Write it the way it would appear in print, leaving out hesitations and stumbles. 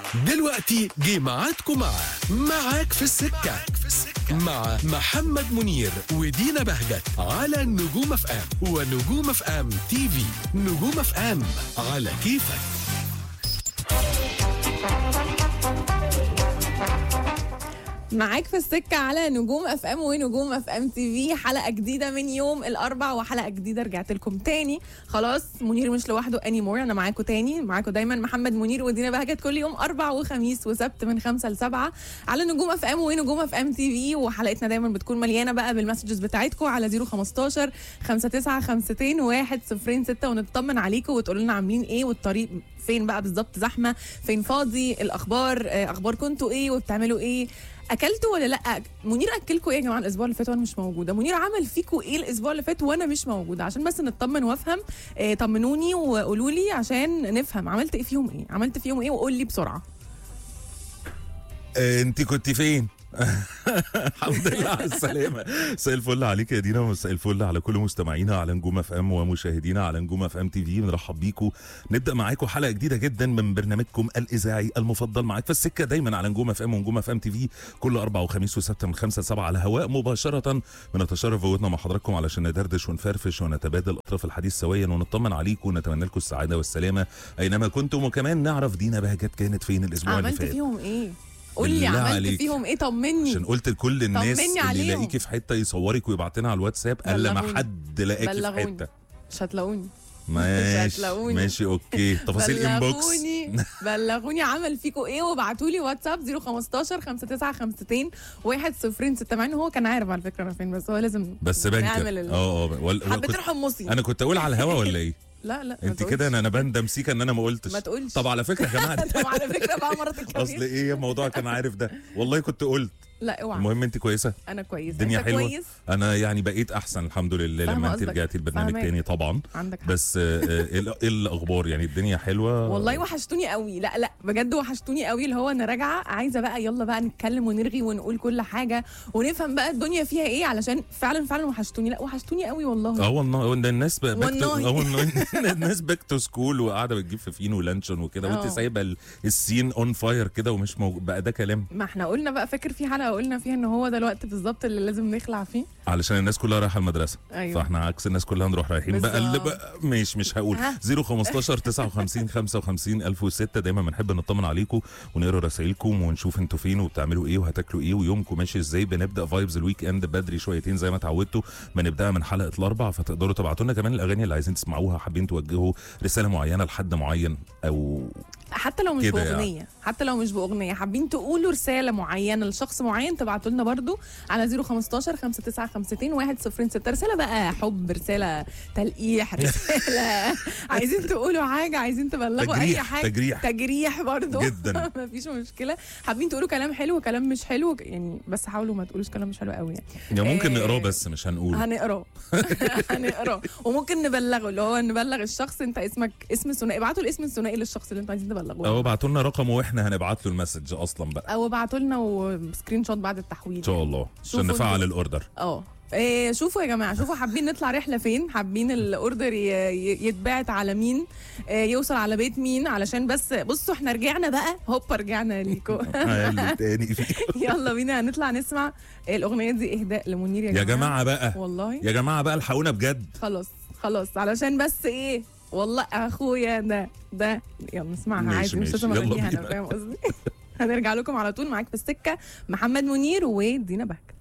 دلوقتي جه ميعادكم معاك في السكة مع محمد منير ودينا بهجت على نجوم اف ام ونجوم اف ام تي في. نجوم اف ام على كيفك. معاك في السكة على نجوم اف ام ونجوم اف ام تي في. حلقة جديدة من يوم الاربع وحلقة جديدة رجعت لكم تاني. خلاص منير مش لوحده انيمور، انا معاكم تاني، معاكم دايما محمد منير ودينا بهجت كل يوم اربع وخميس وسبت من 5 ل 7 على نجوم اف ام ونجوم اف ام تي في. وحلقتنا دايما بتكون مليانة بقى بالمسجز بتاعتكم على 015 5952 106 ونطمن عليكم وتقولوا لنا عاملين ايه والطريق فين بقى بالظبط، زحمة فين، فاضي، الاخبار اخبار كنتوا ايه وبتعملوا ايه، اكلتوا ولا لا. منير اكلكوا ايه يا جماعه الاسبوع اللي فات وانا مش موجوده؟ منير عمل فيكوا ايه الاسبوع اللي فات وانا مش موجوده؟ عشان بس نطمن وافهم. طمنوني وقولوا لي عشان نفهم عملت ايه فيهم، ايه عملت فيهم ايه، وقول لي بسرعه. انت كنت فين؟ الحمد لله على السلامة. مساء الفل عليك يا دينا، ومساء الفل على كل مستمعينا على نجوم اف ام ومشاهدينا على نجوم اف ام تي في. بنرحب بيكم، نبدا معاكم حلقه جديده جدا من برنامجكم الاذاعي المفضل معاك في السكه دايما على نجوم اف ام ونجوم اف ام تي في كل اربع وخميس وسبت من 5 ل 7 على هواء مباشره. بنتشرف بوجودنا مع حضراتكم علشان ندردش ونفرفش ونتبادل اطراف الحديث سويا ونطمن عليكم ونتمنى لكم السعاده والسلامه اينما كنتم. وكمان نعرف دينا بهجت كانت فين الاسبوع اللي فات. عملت فيهم ايه؟ قول لي عملت فيهم ايه، طمني. عشان قلت لكل الناس اللي يلاقيكي في حته يصورك ويبعت لنا على الواتساب الا ما حد لاقيكي في حته. مش هتلاقوني. ماشي اوكي. تفاصيل انبوكس. بلغوني عمل فيكوا ايه وابعتوا لي واتساب 015 5952 106. مع ان هو كان عارف على فكره انا فين، بس هو لازم بس بنكر. حبيت ترحمصي. انا كنت اقول على الهوا ولا ايه؟ لا انت كده انا بندم سيكا ان انا ما قلتش. ما تقولش. طب على فكره يا جماعه طب على فكره بقى مرات الكبير اصل ايه الموضوع كان عارف ده، والله كنت قلت. لا اوعى. المهم انت كويسه؟ انا كويسه. الدنيا حلوه كويس؟ انا يعني بقيت احسن الحمد لله لما انت رجعتي البرنامج تاني طبعا. عندك حق. بس ايه الاخبار؟ يعني الدنيا حلوه والله. وحشتوني قوي. لا بجد وحشتوني قوي. اللي هو انا راجعه عايزه بقى يلا بقى نتكلم ونرغي ونقول كل حاجه ونفهم بقى الدنيا فيها ايه، علشان فعلا وحشتوني. لا وحشتوني قوي والله. والله الناس الناس باك تو سكول وقاعده بتجيب في فين ولانشون وكده وانت سايبه السين اون فاير كده ومش موجود بقى. ده كلام. ما احنا قلنا بقى، فاكر في حلقه قلنا فيها ان هو ده الوقت بالظبط اللي لازم نخلع فيه علشان الناس كلها رايحه المدرسه. أيوة. فاحنا عكس الناس كلها نروح رايحين بقى اللي بقى مش هقول 015 59 55 1006. دايما بنحب نطمن عليكم ونقرا رسائلكم ونشوف انتوا فين وبتعملوا ايه وهتاكلوا ايه ويومكم ماشي ازاي. بنبدا فايبز الويك اند بدري شويتين زي ما اتعودتوا، بنبدا من حلقه الاربع، فتقدروا تبعتوا لنا كمان الاغاني اللي عايزين تسمعوها، حابين توجهوا رساله معينه لحد معين او حتى لو مش باغنيه يعني. حتى لو مش باغنيه حابين تقولوا رساله معينه لشخص معين تبعتوا لنا برضو على 015 5952 106. رساله بقى حب، رساله تلقيح، رساله عايزين تقولوا حاجه، عايزين تبلغوا اي حاجه، تجريح برضو جدا مفيش مشكله. حابين تقولوا كلام حلو وكلام مش حلو يعني، بس حاولوا ما تقولوش كلام مش حلو قوي يعني ممكن نقراه بس مش هنقوله. هنقراه وممكن نبلغه، اللي هو نبلغ الشخص انت اسمك اسم ثنائي، ابعتوا الاسم الثنائي للشخص اللي انتوا عايزين تبلغوه، او ابعتوا لنا رقمه واحنا هنبعت له المسج اصلا بقى، او ابعتوا لنا وسكرين شوت بعد التحويل ان شاء الله عشان نفعل الاوردر. شوفوا يا جماعه، شوفوا حابين نطلع رحله فين، حابين الاوردر يتبعت على مين، يوصل على بيت مين، علشان بس بصوا احنا رجعنا بقى، هوبا رجعنا ليكو يلا بينا هنطلع نسمع الاغنيه دي اهداء لمنير يا جماعه بقى، والله يا جماعه بقى الحقونا بجد. خلاص علشان بس ايه، والله اخويا ده يلا نسمعها عادي، مش لازم اغنيها، انا فاهم قصدي. هنرجع لكم على طول. معاك في السكه محمد منير ودينا بهجت.